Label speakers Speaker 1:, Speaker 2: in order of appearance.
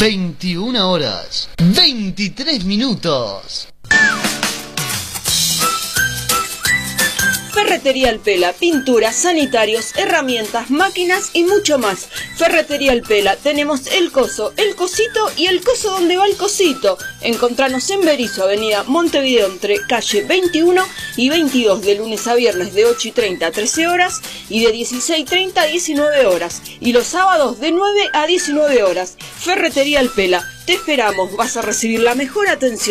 Speaker 1: 21 horas, 23 minutos.
Speaker 2: Ferretería El Pela, pinturas, sanitarios, herramientas, máquinas y mucho más. Ferretería El Pela, tenemos el coso, el cosito y el coso donde va el cosito. Encontranos en Berisso, avenida Montevideo, entre calle 21 y 22, de lunes a viernes de 8:30 a 13 horas y de 16:30 a 19 horas. Y los sábados de 9 a 19 horas. Ferretería El Pela, te esperamos, vas a recibir la mejor atención.